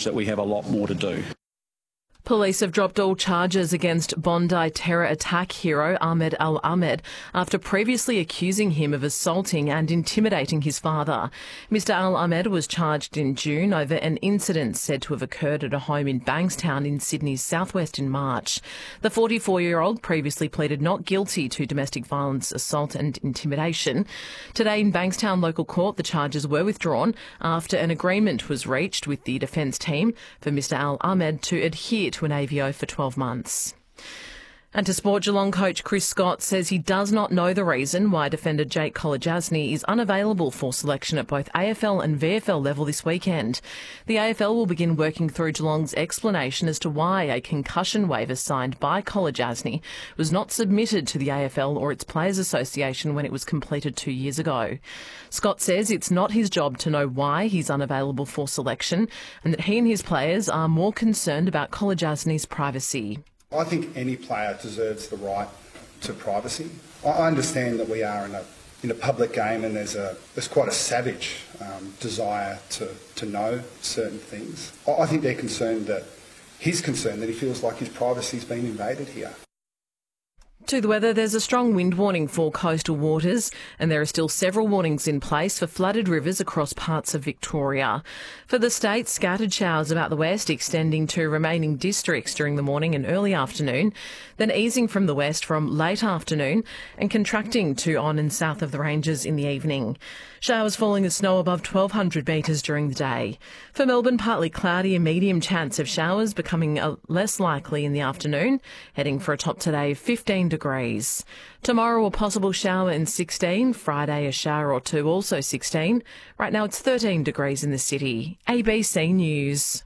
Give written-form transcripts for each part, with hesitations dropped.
that we have a lot more to do. Police have dropped all charges against Bondi terror attack hero Ahmed Al-Ahmed after previously accusing him of assaulting and intimidating his father. Mr Al-Ahmed was charged in June over an incident said to have occurred at a home in Bankstown in Sydney's southwest in March. The 44-year-old previously pleaded not guilty to domestic violence, assault and intimidation. Today in Bankstown local court, the charges were withdrawn after an agreement was reached with the defence team for Mr Al-Ahmed to adhere to an AVO for 12 months. And to sport, Geelong coach Chris Scott says he does not know the reason why defender Jake Kolodjasny is unavailable for selection at both AFL and VFL level this weekend. The AFL will begin working through Geelong's explanation as to why a concussion waiver signed by Kolodjasny was not submitted to the AFL or its Players Association when it was completed 2 years ago. Scott says it's not his job to know why he's unavailable for selection and that he and his players are more concerned about Kolodjasny's privacy. I think any player deserves the right to privacy. I understand that we are in a public game and there's quite a savage desire to know certain things. I think they're concerned that he's concerned that he feels like his privacy's been invaded here. To the weather, there's a strong wind warning for coastal waters and there are still several warnings in place for flooded rivers across parts of Victoria. For the state, scattered showers about the west extending to remaining districts during the morning and early afternoon, then easing from the west from late afternoon and contracting to on and south of the ranges in the evening. Showers falling as snow above 1,200 metres during the day. For Melbourne, partly cloudy, a medium chance of showers becoming less likely in the afternoon, heading for a top today of 15 degrees. Tomorrow a possible shower in 16, Friday a shower or two also 16. Right now it's 13 degrees in the city. ABC News.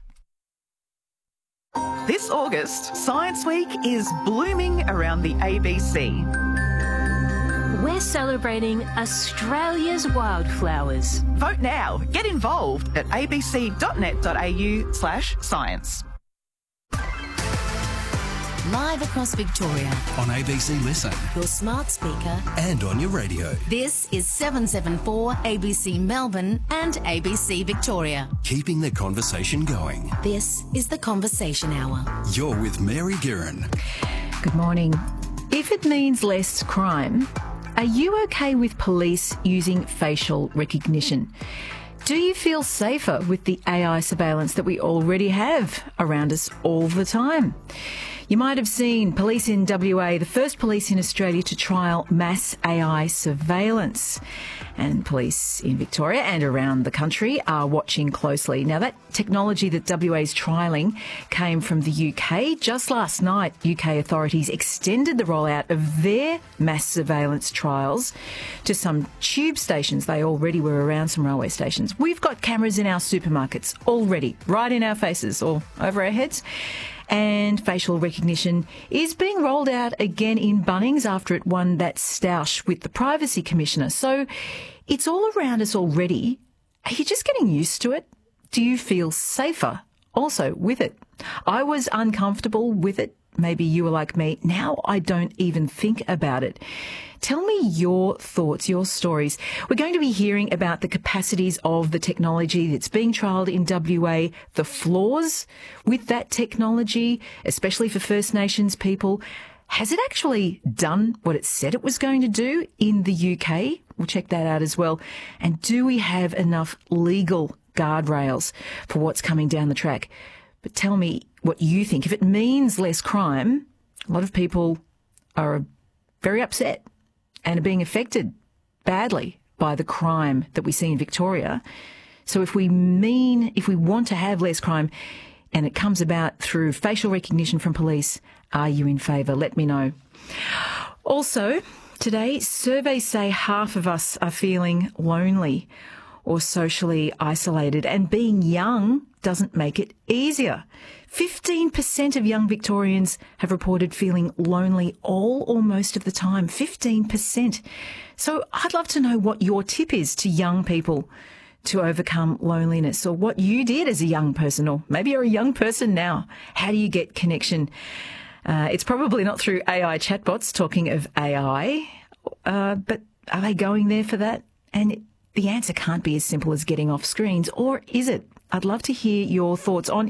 This August, Science Week is blooming around the ABC. We're celebrating Australia's wildflowers. Vote now. Get involved at abc.net.au/science. Live across Victoria. On ABC Listen. Your smart speaker. And on your radio. This is 774 ABC Melbourne and ABC Victoria. Keeping the conversation going. This is the Conversation Hour. You're with Mary Guerin. Good morning. If it means less crime, are you okay with police using facial recognition? Do you feel safer with the AI surveillance that we already have around us all the time? You might have seen police in WA, the first police in Australia to trial mass AI surveillance. And police in Victoria and around the country are watching closely. Now, that technology that WA is trialling came from the UK. Just last night, UK authorities extended the rollout of their mass surveillance trials to some tube stations. They already were around some railway stations. We've got cameras in our supermarkets already, right in our faces or over our heads. And facial recognition is being rolled out again in Bunnings after it won that stoush with the Privacy Commissioner. So it's all around us already. Are you just getting used to it? Do you feel safer also with it? I was uncomfortable with it. Maybe you were like me. Now I don't even think about it. Tell me your thoughts, your stories. We're going to be hearing about the capacities of the technology that's being trialled in WA, the flaws with that technology, especially for First Nations people. Has it actually done what it said it was going to do in the UK? We'll check that out as well. And do we have enough legal guardrails for what's coming down the track? But tell me what you think. If it means less crime, a lot of people are very upset and are being affected badly by the crime that we see in Victoria. So if we want to have less crime and it comes about through facial recognition from police, are you in favour? Let me know. Also, today, surveys say half of us are feeling lonely or socially isolated, and being young doesn't make it easier. 15% of young Victorians have reported feeling lonely all or most of the time. 15%. So I'd love to know what your tip is to young people to overcome loneliness, or what you did as a young person, or maybe you're a young person now. How do you get connection? It's probably not through AI chatbots, talking of AI, but are they going there for that? And the answer can't be as simple as getting off screens, or is it? I'd love to hear your thoughts on